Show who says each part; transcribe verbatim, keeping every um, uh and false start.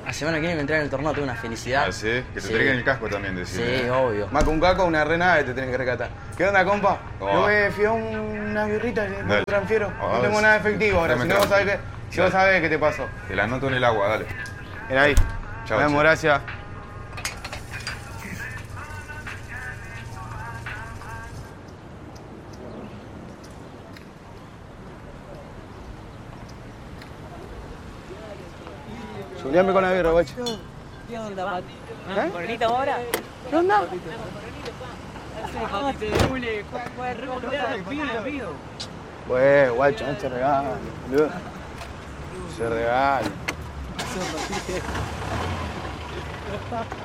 Speaker 1: La semana que viene me entregan el torneo, tengo una felicidad.
Speaker 2: Ah, ¿sí? Que te
Speaker 1: Sí.
Speaker 2: traigan el casco también, decís.
Speaker 1: Sí,
Speaker 2: ¿eh?
Speaker 1: obvio.
Speaker 3: Más que un caco, una renada te tenés que rescatar. ¿Qué onda, compa?
Speaker 2: Oh.
Speaker 3: Yo me fui a unas birritas, no
Speaker 2: Dale.
Speaker 3: me transfiero.
Speaker 2: Oh,
Speaker 3: No tengo
Speaker 2: sí.
Speaker 3: nada efectivo ahora.
Speaker 2: Dame
Speaker 3: Si no, vos
Speaker 2: tranqui.
Speaker 3: sabés qué, si
Speaker 2: Dale.
Speaker 3: vos sabés qué te pasó.
Speaker 2: Te la anoto en el agua, dale.
Speaker 3: Mira ahí.
Speaker 2: Chao,
Speaker 3: Nos vemos,
Speaker 2: che.
Speaker 3: gracias. Julián, con la birra, guacho.
Speaker 4: ¿Qué onda, Pati?
Speaker 3: ¿Eh?
Speaker 4: ¿Morenita ahora?
Speaker 3: ¿Qué onda? Pues, guacho, no se regala, boludo. Se regala.